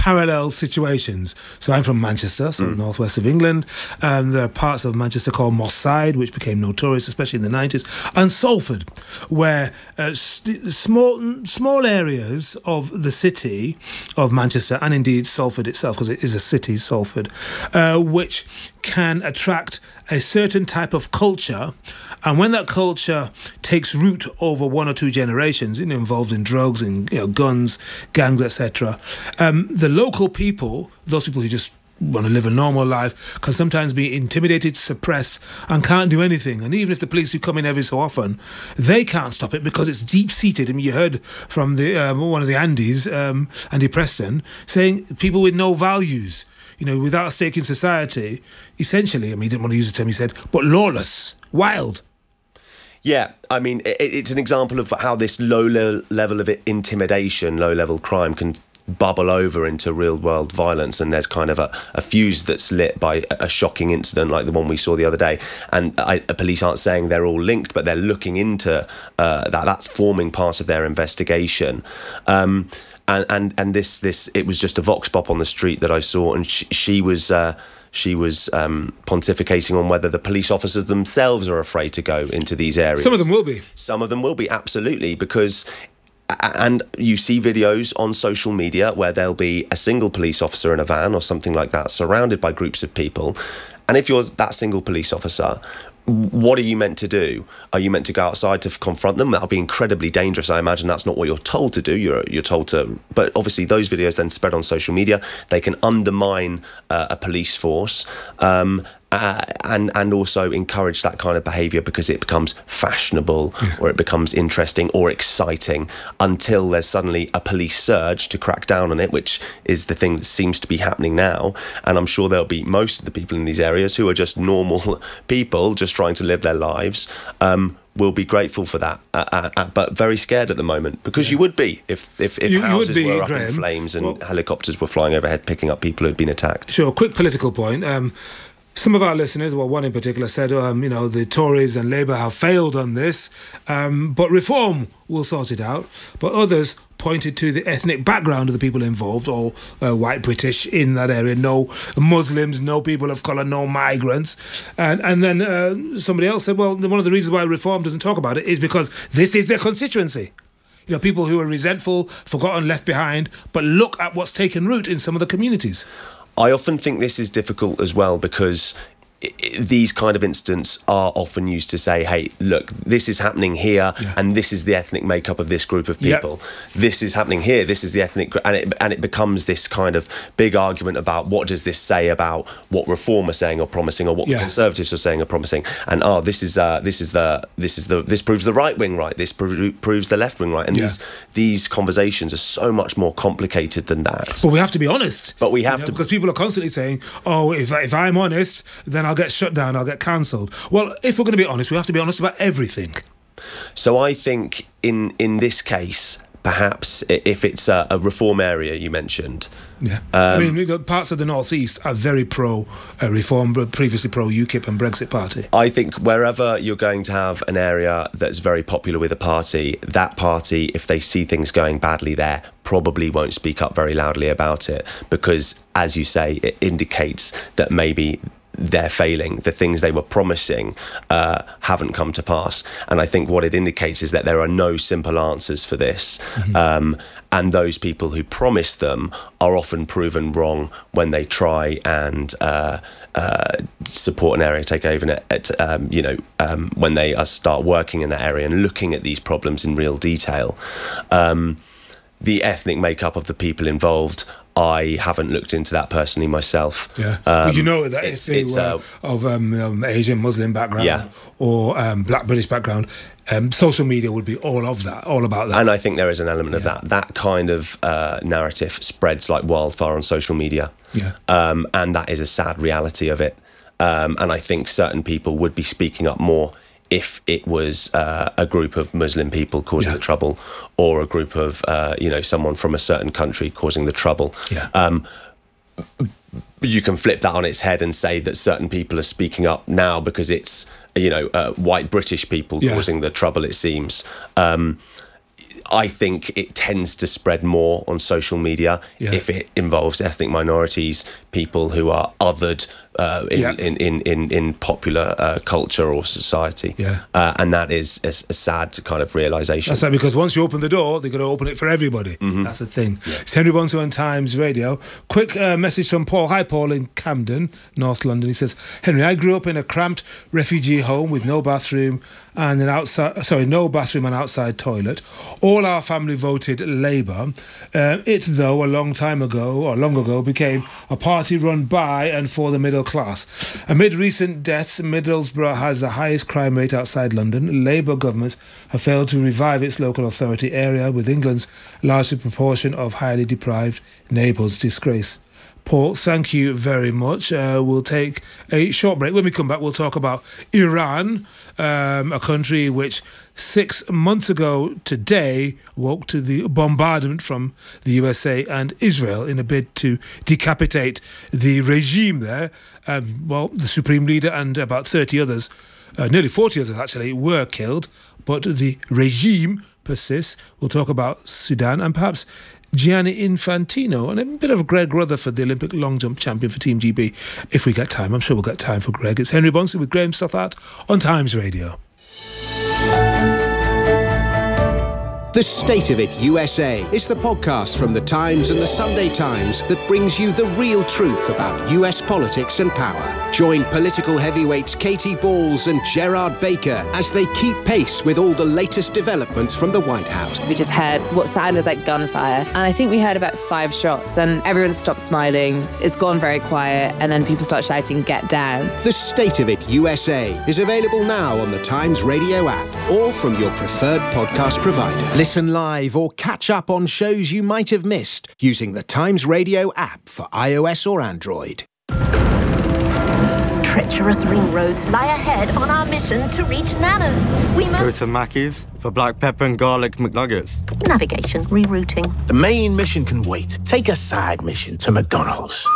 parallel situations. So I'm from Manchester, so mm. northwest of England, and there are parts of Manchester called Moss Side, which became notorious, especially in the nineties, and Salford, where uh, st- small small areas of the city of Manchester, and indeed Salford itself, because it is a city, Salford, uh, which can attract a certain type of culture, and when that culture takes root over one or two generations, you know, involved in drugs and, you know, guns, gangs, et cetera, um, the local people, those people who just want to live a normal life, can sometimes be intimidated, suppressed, and can't do anything. And even if the police do come in every so often, they can't stop it because it's deep-seated. I mean, you heard from the um, one of the Andys, um, Andy Preston, saying people with no values, you know, without a stake in society, essentially, I mean, he didn't want to use the term he said, but lawless, wild. Yeah, I mean, it, it's an example of how this low le- level of intimidation, low-level crime can bubble over into real-world violence, and there's kind of a, a fuse that's lit by a, a shocking incident like the one we saw the other day. And I, police aren't saying they're all linked, but they're looking into uh, that. That's forming part of their investigation. Um, and and and this this it was just a vox pop on the street that I saw, and she, she was. Uh, She was um, pontificating on whether the police officers themselves are afraid to go into these areas. Some of them will be. Some of them will be, absolutely, because... And you see videos on social media where there'll be a single police officer in a van or something like that, surrounded by groups of people. And if you're that single police officer, what are you meant to do? Are you meant to go outside to confront them? That'll be incredibly dangerous. I imagine that's not what you're told to do. You're you're told to... But obviously those videos then spread on social media. They can undermine uh, a police force um, uh, and, and also encourage that kind of behaviour because it becomes fashionable yeah. or it becomes interesting or exciting until there's suddenly a police surge to crack down on it, which is the thing that seems to be happening now. And I'm sure there'll be most of the people in these areas who are just normal people, just trying to live their lives, um, will be grateful for that, uh, uh, uh, but very scared at the moment, because yeah. you would be if if, if you, houses you be, were up Graham. in flames and well, helicopters were flying overhead picking up people who'd been attacked. Sure, quick political point. Um, some of our listeners, well, one in particular, said, um, you know, the Tories and Labour have failed on this, um, but reform will sort it out. But others pointed to the ethnic background of the people involved, all uh, white British in that area, no Muslims, no people of colour, no migrants. And and then uh, somebody else said, well, one of the reasons why reform doesn't talk about it is because this is their constituency. You know, people who are resentful, forgotten, left behind, but look at what's taken root in some of the communities. I often think this is difficult as well because these kind of incidents are often used to say, hey, look, this is happening here yeah. and this is the ethnic makeup of this group of people. Yep. This is happening here, this is the ethnic... And it, and it becomes this kind of big argument about what does this say about what Reform are saying or promising or what yeah. the Conservatives are saying or promising. And, oh, this is uh, this is the... this is the this proves the right wing right, this pro- proves the left wing right. And yeah. these these conversations are so much more complicated than that. But we have to be honest. But we have you know, to... Because people are constantly saying, oh, if, if I'm honest, then I'll get shut down, I'll get cancelled. Well, if we're going to be honest, we have to be honest about everything. So I think in in this case, perhaps if it's a, a reform area you mentioned. Yeah. Um, I mean, parts of the North East are very pro uh, reform, but previously pro UKIP and Brexit Party. I think wherever you're going to have an area that's very popular with a party, that party, if they see things going badly there, probably won't speak up very loudly about it because, as you say, it indicates that maybe they're failing. The things they were promising uh, haven't come to pass. And I think what it indicates is that there are no simple answers for this. Mm-hmm. Um, and those people who promise them are often proven wrong when they try and uh, uh, support an area, take over it, at, um, you know, um, when they uh, start working in that area and looking at these problems in real detail. Um, the ethnic makeup of the people involved, I haven't looked into that personally myself. Yeah, um, well, you know that if they were uh, of um, um, Asian Muslim background yeah. or um, Black British background, um, social media would be all of that, all about that. And I think there is an element yeah. of that. That kind of uh, narrative spreads like wildfire on social media. Yeah, um, and that is a sad reality of it. Um, and I think certain people would be speaking up more if it was uh, a group of Muslim people causing yeah. the trouble, or a group of, uh, you know, someone from a certain country causing the trouble. Yeah. Um, you can flip that on its head and say that certain people are speaking up now because it's, you know, uh, white British people yeah. causing the trouble, it seems. Um, I think it tends to spread more on social media Yeah. if it involves ethnic minorities, people who are othered uh, in, Yeah. in, in, in, in popular uh, culture or society. Yeah. Uh, and that is a, a sad kind of realisation. That's right, because once you open the door, they're going to open it for everybody. Mm-hmm. That's the thing. It's Henry Bonsu on Times Radio. Quick uh, message from Paul. Hi, Paul in Camden, North London. He says, Henry, I grew up in a cramped refugee home with no bathroom and an outside, sorry, no bathroom and outside toilet. All our family voted Labour. Uh, it, though, a long time ago, or long ago, became a party run by and for the middle class. Amid recent deaths, Middlesbrough has the highest crime rate outside London. Labour governments have failed to revive its local authority area, with England's largest proportion of highly deprived neighbours. Disgrace. Paul, thank you very much. Uh, we'll take a short break. When we come back, we'll talk about Iran, um, a country which six months ago today woke to the bombardment from the U S A and Israel in a bid to decapitate the regime there. Um, well, the Supreme Leader and about thirty others, uh, nearly forty others actually, were killed, but the regime persists. We'll talk about Sudan and perhaps Gianni Infantino and a bit of Greg Rutherford, the Olympic long jump champion for Team G B, if we get time. I'm sure we'll get time for Greg. It's Henry Bonsu with Graham Stothart on Times Radio. The State of It U S A is the podcast from The Times and The Sunday Times that brings you the real truth about U S politics and power. Join political heavyweights Katie Balls and Gerard Baker as they keep pace with all the latest developments from the White House. We just heard what sounded like gunfire, and I think we heard about five shots, and everyone stopped smiling. It's gone very quiet, and then people start shouting, "Get down." The State of It U S A is available now on the Times Radio app or from your preferred podcast provider. Listen live or catch up on shows you might have missed using the Times Radio app for iOS or Android. Treacherous ring roads lie ahead on our mission to reach Nana's. We Go must... to Mackey's for black pepper and garlic McNuggets. Navigation, rerouting. The main mission can wait. Take a side mission to McDonald's.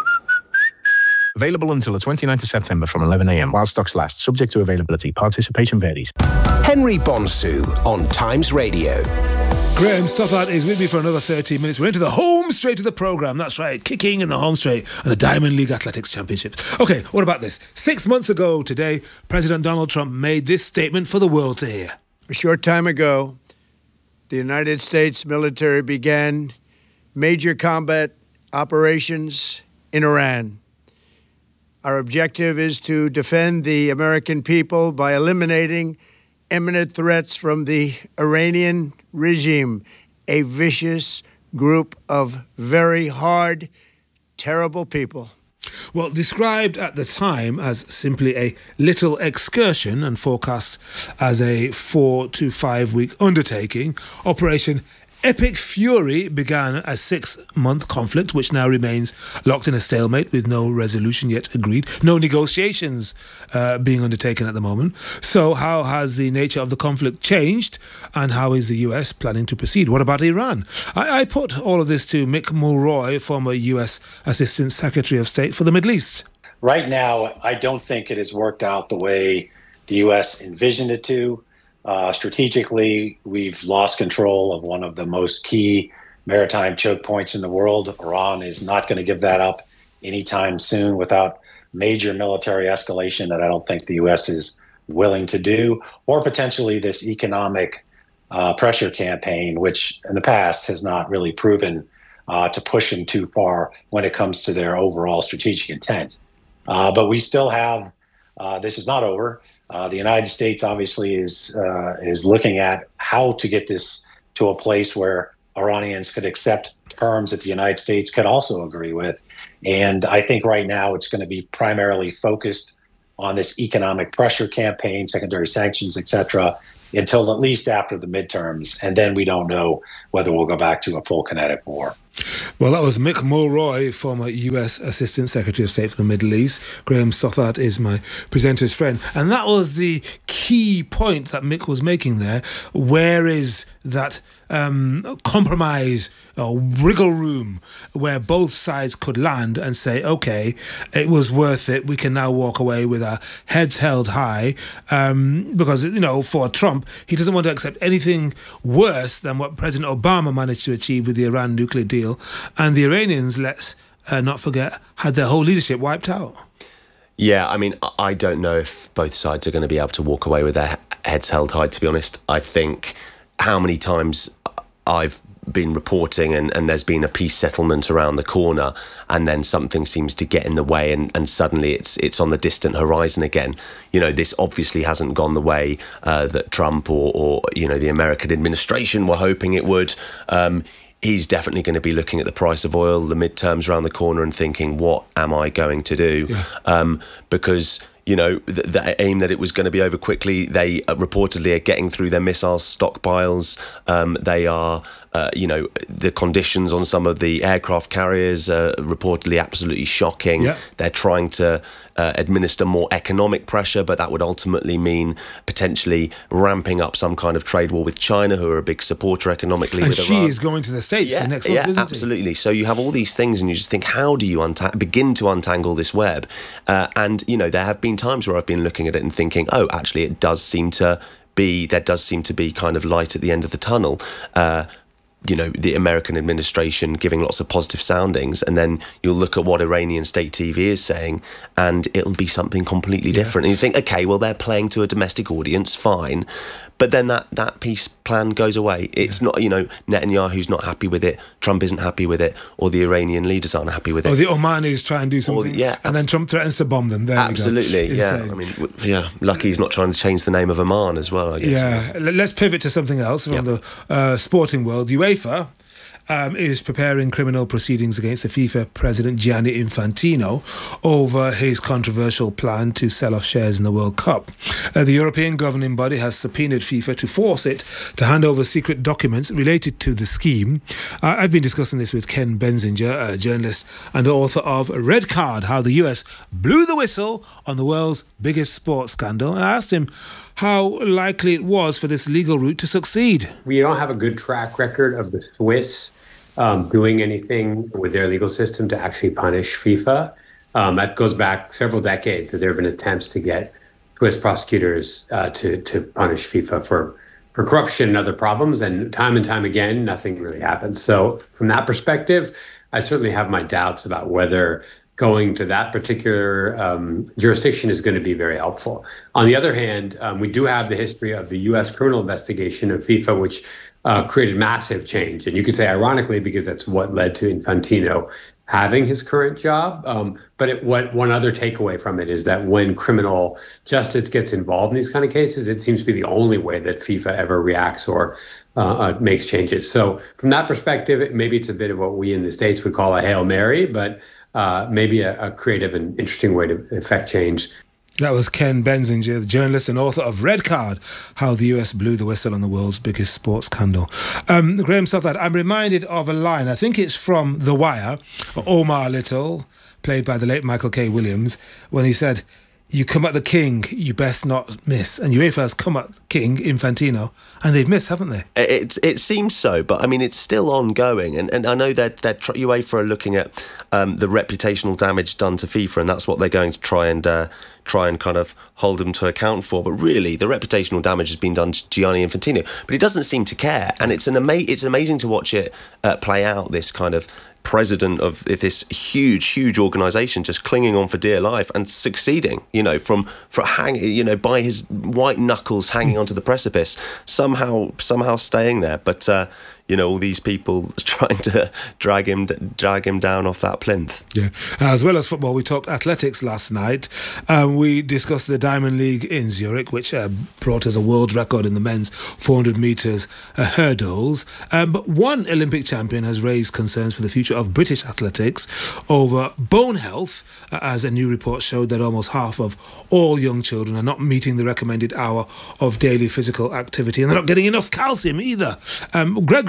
Available until the twenty-ninth of September from eleven a.m. while stocks last, subject to availability. Participation varies. Henry Bonsu on Times Radio. Graham Stothart is with me for another thirty minutes. We're into the home straight of the programme. That's right, kicking in the home straight and the Diamond League Athletics Championships. OK, what about this? Six months ago today, President Donald Trump made this statement for the world to hear. A short time ago, the United States military began major combat operations in Iran. Our objective is to defend the American people by eliminating imminent threats from the Iranian regime, a vicious group of very hard, terrible people. Well, described at the time as simply a little excursion and forecast as a four to five week undertaking, Operation Epic Fury began a six-month conflict, which now remains locked in a stalemate with no resolution yet agreed, no negotiations uh, being undertaken at the moment. So how has the nature of the conflict changed, and how is the U S planning to proceed? What about Iran? I, I put all of this to Mick Mulroy, former U S Assistant Secretary of State for the Middle East. Right now, I don't think it has worked out the way the U S envisioned it to. Uh, strategically, we've lost control of one of the most key maritime choke points in the world. Iran is not going to give that up anytime soon without major military escalation that I don't think the U S is willing to do, or potentially this economic uh, pressure campaign, which in the past has not really proven uh, to push them too far when it comes to their overall strategic intent. Uh, but we still have, uh, this is not over. Uh, the United States obviously is uh, is looking at how to get this to a place where Iranians could accept terms that the United States could also agree with. And I think right now it's going to be primarily focused on this economic pressure campaign, secondary sanctions, et cetera, until at least after the midterms. And then we don't know whether we'll go back to a full kinetic war. Well, that was Mick Mulroy, former U S Assistant Secretary of State for the Middle East. Graham Stothart is my presenter's friend. And that was the key point that Mick was making there. Where is that um, compromise or wriggle room where both sides could land and say, okay, it was worth it. We can now walk away with our heads held high. Um, because, you know, for Trump, he doesn't want to accept anything worse than what President Obama managed to achieve with the Iran nuclear deal. And the Iranians, let's uh, not forget, had their whole leadership wiped out. Yeah, I mean, I don't know if both sides are going to be able to walk away with their heads held high, to be honest. I think how many times I've been reporting and, and there's been a peace settlement around the corner and then something seems to get in the way and, and suddenly it's it's on the distant horizon again. You know, this obviously hasn't gone the way uh, that Trump or, or, you know, the American administration were hoping it would. Um, he's definitely going to be looking at the price of oil, the midterms around the corner and thinking, what am I going to do? Yeah. Um, because... You know, the, the aim that it was going to be over quickly. They uh, reportedly are getting through their missile stockpiles. Um, they are, uh, you know, the conditions on some of the aircraft carriers are reportedly absolutely shocking. Yeah. They're trying to uh, administer more economic pressure, but that would ultimately mean potentially ramping up some kind of trade war with China, who are a big supporter economically. And with she Iran. is going to the States yeah, next yeah, month, isn't absolutely. It? So you have all these things and you just think, how do you unta- begin to untangle this web? Uh, and, you know, there have been times where I've been looking at it and thinking, oh, actually, it does seem to be, there does seem to be kind of light at the end of the tunnel. Uh, you know, the American administration giving lots of positive soundings, and then you'll look at what Iranian state T V is saying, and it'll be something completely yeah. different. And you think, okay, well, they're playing to a domestic audience, fine. But then that, that peace plan goes away. It's yeah. not, you know, Netanyahu's not happy with it, Trump isn't happy with it, or the Iranian leaders aren't happy with it. Or the Omanis try and do something, or, yeah, and then Trump threatens to bomb them. There absolutely, yeah. I mean, yeah, lucky he's not trying to change the name of Oman as well, I guess. Yeah, let's pivot to something else from yep. the uh, sporting world. UEFA Um, is preparing criminal proceedings against the FIFA president Gianni Infantino over his controversial plan to sell off shares in the World Cup. Uh, the European governing body has subpoenaed FIFA to force it to hand over secret documents related to the scheme. Uh, I've been discussing this with Ken Benzinger, a journalist and author of Red Card, How the U S Blew the Whistle on the World's Biggest Sports Scandal. And I asked him how likely it was for this legal route to succeed. We don't have a good track record of the Swiss Um, doing anything with their legal system to actually punish FIFA. Um, that goes back several decades that there have been attempts to get Swiss prosecutors uh, to to punish FIFA for, for corruption and other problems, and time and time again, nothing really happens. So from that perspective, I certainly have my doubts about whether going to that particular um, jurisdiction is going to be very helpful. On the other hand, um, we do have the history of the U S criminal investigation of FIFA, which Uh, created massive change. And you could say ironically, because that's what led to Infantino having his current job. Um, but it, what one other takeaway from it is that when criminal justice gets involved in these kind of cases, it seems to be the only way that FIFA ever reacts or uh, uh, makes changes. So from that perspective, it, maybe it's a bit of what we in the States would call a Hail Mary, but uh, maybe a, a creative and interesting way to effect change. That was Ken Benzinger, the journalist and author of Red Card, How the U S Blew the Whistle on the World's Biggest Sports Scandal. Um, Graham Southard, I'm reminded of a line, I think it's from The Wire, Omar Little, played by the late Michael K. Williams, when he said, you come at the king, you best not miss. And UEFA has come at King Infantino, and they've missed, haven't they? It it seems so, but I mean, it's still ongoing. And and I know that that UEFA are looking at um, the reputational damage done to FIFA, and that's what they're going to try and uh, try and kind of hold them to account for. But really, the reputational damage has been done to Gianni Infantino, but he doesn't seem to care. And it's an ama- it's amazing to watch it uh, play out. This kind of president of this huge, huge organisation just clinging on for dear life and succeeding, you know, from for hang, you know, by his white knuckles hanging onto the precipice, somehow, somehow staying there. But uh, you know, all these people trying to drag him, drag him down off that plinth. Yeah, as well as football, we talked athletics last night. Um, we discussed the Diamond League in Zurich, which uh, brought us a world record in the men's four hundred metres uh, hurdles. Um, but one Olympic champion has raised concerns for the future of British athletics over bone health, uh, as a new report showed that almost half of all young children are not meeting the recommended hour of daily physical activity, and they're not getting enough calcium either. Um, Gregor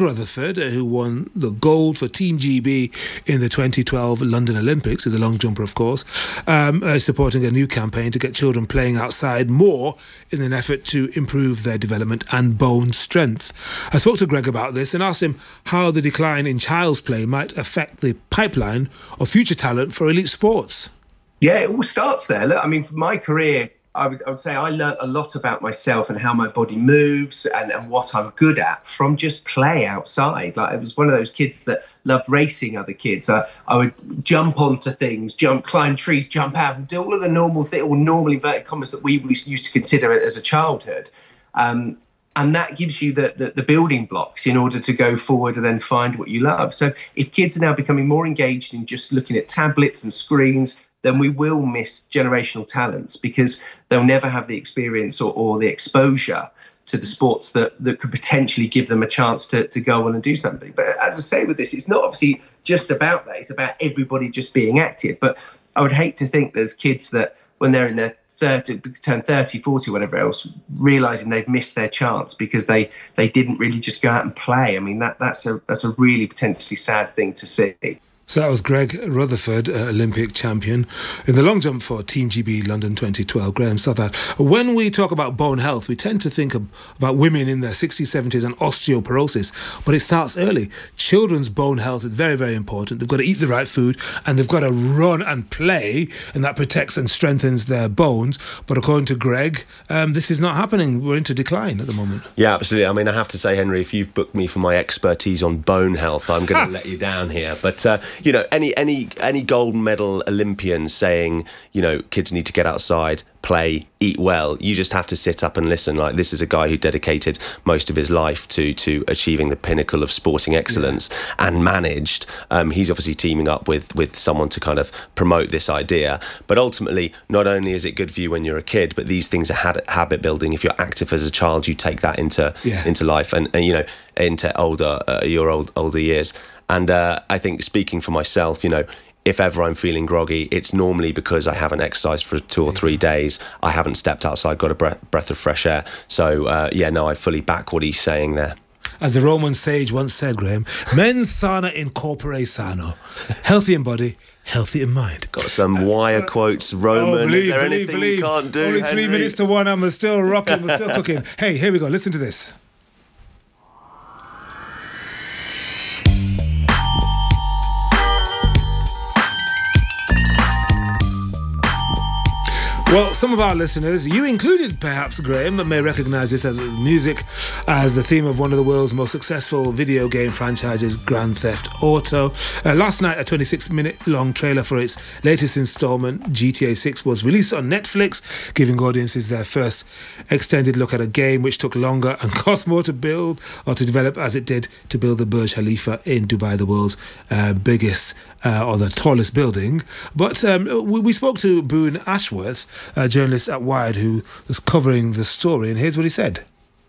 Rutherford, uh, who won the gold for Team G B in the twenty twelve London Olympics, is a long jumper, of course, um, uh, supporting a new campaign to get children playing outside more in an effort to improve their development and bone strength. I spoke to Greg about this and asked him how the decline in child's play might affect the pipeline of future talent for elite sports. Yeah, it all starts there. Look, I mean, for my career, I would, I would say I learnt a lot about myself and how my body moves and, and what I'm good at from just play outside. Like, I was one of those kids that loved racing other kids. I, I would jump onto things, jump, climb trees, jump out, and do all of the normal things, or normal inverted commas that we used to consider it as a childhood. Um, and that gives you the, the, the building blocks in order to go forward and then find what you love. So if kids are now becoming more engaged in just looking at tablets and screens, then we will miss generational talents because they'll never have the experience or, or the exposure to the sports that, that could potentially give them a chance to, to go on and do something. But as I say with this, it's not obviously just about that. It's about everybody just being active. But I would hate to think there's kids that when they're in their thirty, turn thirty, forty, whatever else, realising they've missed their chance because they, they didn't really just go out and play. I mean, that that's a that's a really potentially sad thing to see. So that was Greg Rutherford, uh, Olympic champion in the long jump for Team G B London twenty twelve. Graham Southard. When we talk about bone health, we tend to think of, about women in their sixties, seventies and osteoporosis, but it starts early. Children's bone health is very, very important. They've got to eat the right food and they've got to run and play, and that protects and strengthens their bones. But according to Greg, um, this is not happening. We're into decline at the moment. Yeah, absolutely. I mean, I have to say, Henry, if you've booked me for my expertise on bone health, I'm going to let you down here. But uh, you know, any any any gold medal Olympian saying, you know, kids need to get outside, play, eat well, you just have to sit up and listen. Like, this is a guy who dedicated most of his life to to achieving the pinnacle of sporting excellence, yeah. and managed. Um, he's obviously teaming up with with someone to kind of promote this idea. But ultimately, not only is it good for you when you're a kid, but these things are had, habit building. If you're active as a child, you take that into yeah. into life and, and you know, into older uh, your old older years. And uh, I think, speaking for myself, you know, if ever I'm feeling groggy, it's normally because I haven't exercised for two or three days. I haven't stepped outside, got a breath, breath of fresh air. So, uh, yeah, no, I fully back what he's saying there. As the Roman sage once said, Graham, mens sana in corpore sano. Healthy in body, healthy in mind. Got some wire quotes, Roman. Oh, believe, Is there believe, anything believe. you can't do, Only Henry? three minutes to one, and we're still rocking, we're still cooking. Hey, here we go, listen to this. Well, some of our listeners, you included perhaps, Graham, may recognise this as music as the theme of one of the world's most successful video game franchises, Grand Theft Auto. Uh, last night, a twenty-six minute long trailer for its latest instalment, G T A six, was released on Netflix, giving audiences their first extended look at a game which took longer and cost more to build or to develop as it did to build the Burj Khalifa in Dubai, the world's uh, biggest uh, or the tallest building. But um, we, we spoke to Boone Ashworth, a journalist at Wired, who was covering the story, and here's what he said.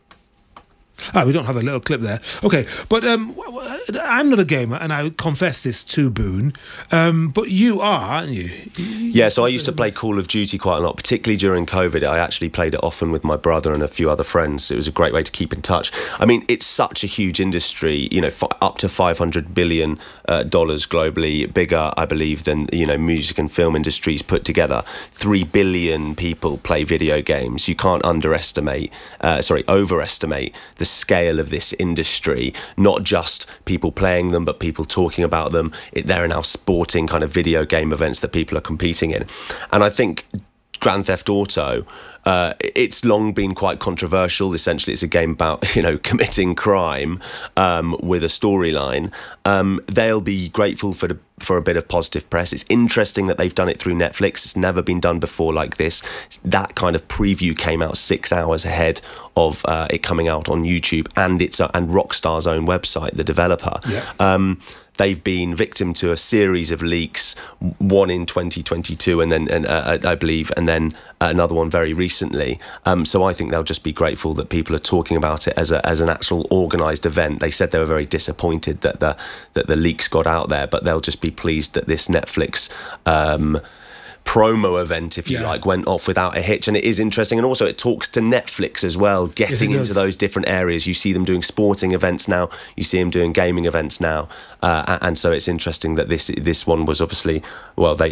Ah, we don't have a little clip there. Okay, but um, I'm not a gamer, and I confess this to Boone, um, but you are, aren't you? Yeah, so I used to play Call of Duty quite a lot, particularly during COVID. I actually played it often with my brother and a few other friends. It was a great way to keep in touch. I mean, it's such a huge industry, you know, f- up to five hundred billion dollars uh, globally, bigger, I believe, than, you know, music and film industries put together. Three billion people play video games. You can't underestimate, uh, sorry, overestimate the scale of this industry, not just people playing them, but people talking about them. It, there are now sporting kind of video game events that people are competing in. And I think Grand Theft Auto, uh, it's long been quite controversial. Essentially, it's a game about, you know, committing crime um, with a storyline. Um, they'll be grateful for the for a bit of positive press. It's interesting that they've done it through Netflix. It's never been done before like this. That kind of preview came out six hours ahead of uh, it coming out on YouTube and it's uh, and Rockstar's own website, the developer. Yeah. Um, they've been victim to a series of leaks, one in twenty twenty-two and then and uh, I believe, and then another one very recently. Um, so I think they'll just be grateful that people are talking about it as a as an actual organised event. They said they were very disappointed that the that the leaks got out there, but they'll just be pleased that this Netflix um, promo event, if you Yeah. like, went off without a hitch. And it is interesting. And also it talks to Netflix as well, getting Yes, it into does. those different areas. You see them doing sporting events now. You see them doing gaming events now. Uh, and so it's interesting that this this one was obviously, well, they